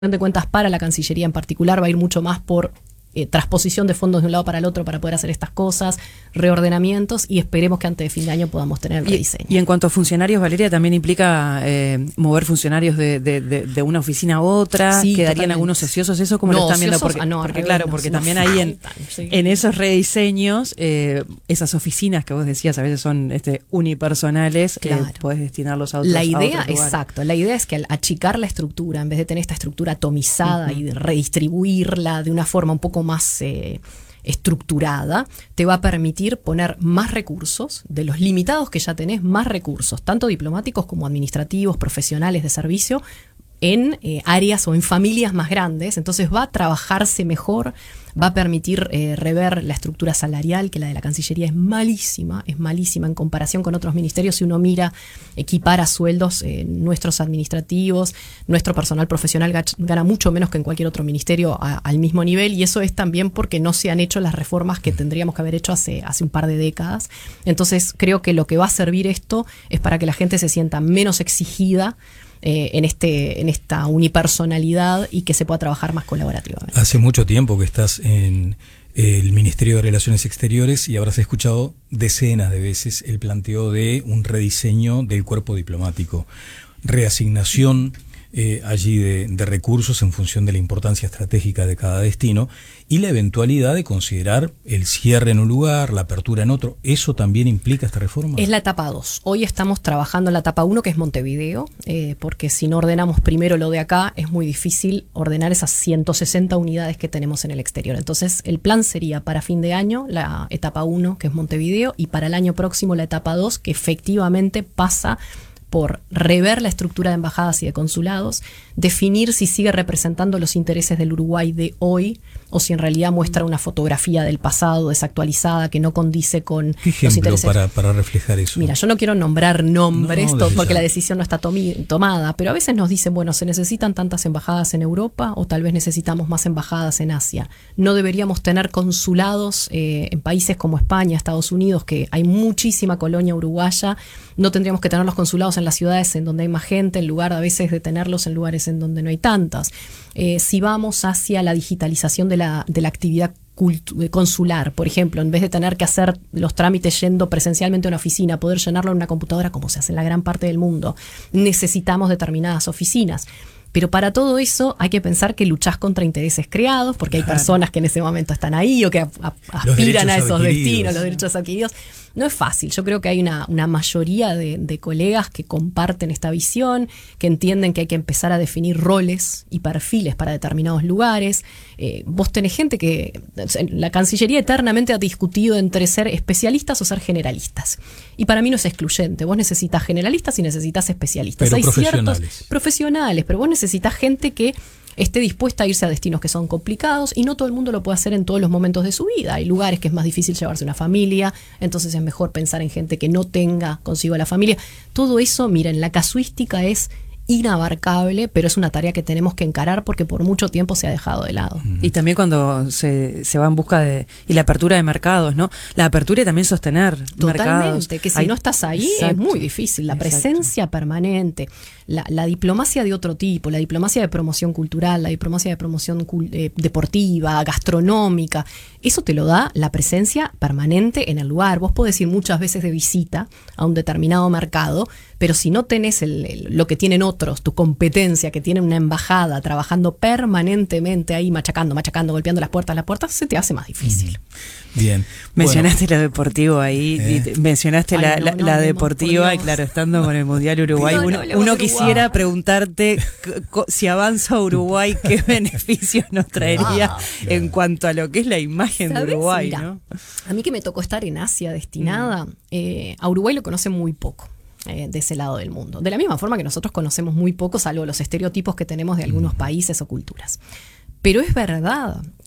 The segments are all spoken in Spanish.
de cuentas para la Cancillería en particular va a ir mucho más por transposición de fondos de un lado para el otro para poder hacer estas cosas, reordenamientos, y esperemos que antes de fin de año podamos tener el rediseño. Y en cuanto a funcionarios, Valeria, también implica mover funcionarios de una oficina a otra. Sí, ¿quedarían totalmente. algunos ociosos? ¿Eso cómo lo están viendo? Porque claro, porque también ahí en esos rediseños, esas oficinas que vos decías a veces son unipersonales, claro. podés destinarlos a otros La idea, a otros lugares. exacto, la idea es que al achicar la estructura, en vez de tener esta estructura atomizada y de redistribuirla de una forma un poco más estructurada, te va a permitir poner más recursos, de los limitados que ya tenés, más recursos, tanto diplomáticos como administrativos, profesionales de servicio, en áreas o en familias más grandes. Entonces va a trabajarse mejor, va a permitir rever la estructura salarial, que la de la Cancillería es malísima en comparación con otros ministerios. Si uno mira, equipara sueldos, nuestros administrativos, nuestro personal profesional gana mucho menos que en cualquier otro ministerio al mismo nivel, y eso es también porque no se han hecho las reformas que tendríamos que haber hecho hace un par de décadas. Entonces creo que lo que va a servir esto es para que la gente se sienta menos exigida en esta unipersonalidad y que se pueda trabajar más colaborativamente. Hace mucho tiempo que estás en el Ministerio de Relaciones Exteriores y habrás escuchado decenas de veces el planteo de un rediseño del cuerpo diplomático, reasignación allí de recursos en función de la importancia estratégica de cada destino y la eventualidad de considerar el cierre en un lugar, la apertura en otro. ¿Eso también implica esta reforma? Es la etapa 2. Hoy estamos trabajando en la etapa 1, que es Montevideo, porque si no ordenamos primero lo de acá, es muy difícil ordenar esas 160 unidades que tenemos en el exterior. Entonces, el plan sería para fin de año la etapa 1, que es Montevideo, y para el año próximo la etapa 2, que efectivamente pasa por rever la estructura de embajadas y de consulados, definir si sigue representando los intereses del Uruguay de hoy o si en realidad muestra una fotografía del pasado desactualizada que no condice con los intereses. Para reflejar eso? Mira, yo no quiero nombrar nombres porque la decisión no está tomada, pero a veces nos dicen, bueno, se necesitan tantas embajadas en Europa o tal vez necesitamos más embajadas en Asia. No deberíamos tener consulados en países como España, Estados Unidos, que hay muchísima colonia uruguaya. No tendríamos que tener los consulados en las ciudades en donde hay más gente, en lugar a veces de tenerlos en lugares en donde no hay tantas. Si vamos hacia la digitalización de la actividad consular, por ejemplo, en vez de tener que hacer los trámites yendo presencialmente a una oficina, poder llenarlo en una computadora como se hace en la gran parte del mundo, necesitamos determinadas oficinas. Pero para todo eso hay que pensar que luchás contra intereses creados, porque hay personas que en ese momento están ahí o que aspiran a esos destinos, los derechos adquiridos. No es fácil. Yo creo que hay una mayoría de colegas que comparten esta visión, que entienden que hay que empezar a definir roles y perfiles para determinados lugares. Vos tenés gente que la Cancillería eternamente ha discutido entre ser especialistas o ser generalistas. Y para mí no es excluyente. Vos necesitas generalistas y necesitas especialistas. Pero hay profesionales. Ciertos profesionales, pero vos necesitas gente que esté dispuesta a irse a destinos que son complicados, y no todo el mundo lo puede hacer en todos los momentos de su vida. Hay lugares que es más difícil llevarse una familia, entonces es mejor pensar en gente que no tenga consigo a la familia. Todo eso, miren, la casuística es inabarcable, pero es una tarea que tenemos que encarar porque por mucho tiempo se ha dejado de lado. Y también cuando se va en busca y la apertura de mercados, ¿no? La apertura y también sostener mercados. Que si no estás ahí, exacto, es muy difícil. La presencia permanente, la diplomacia de otro tipo, la diplomacia de promoción cultural, la diplomacia de promoción deportiva, gastronómica, eso te lo da la presencia permanente en el lugar. Vos podés ir muchas veces de visita a un determinado mercado, pero si no tenés lo que tienen otros, tu competencia, que tiene una embajada trabajando permanentemente ahí, machacando, golpeando las puertas, se te hace más difícil. Bien. Mencionaste lo deportivo ahí, mencionaste la deportiva, y claro, estando con el Mundial Uruguay, uno quisiera preguntarte si avanza Uruguay, qué beneficios nos traería en cuanto a lo que es la imagen de Uruguay. Mira, ¿no? A mí que me tocó estar en Asia destinada, a Uruguay lo conocen muy poco. De ese lado del mundo. De la misma forma que nosotros conocemos muy poco, salvo los estereotipos que tenemos de algunos países o culturas. Pero es verdad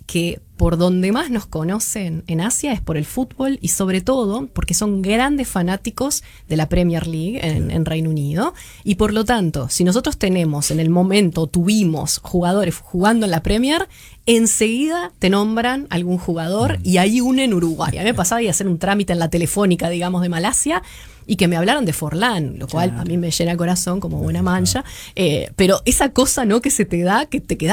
que por donde más nos conocen en Asia es por el fútbol y sobre todo porque son grandes fanáticos de la Premier League en Reino Unido, y por lo tanto, si nosotros tuvimos jugadores jugando en la Premier, enseguida te nombran algún jugador y hay uno en Uruguay. A mí me pasaba de hacer un trámite en la telefónica, digamos, de Malasia, y que me hablaron de Forlán, lo cual a mí me llena el corazón como buena mancha, pero esa cosa, ¿no?, que se te da, que te queda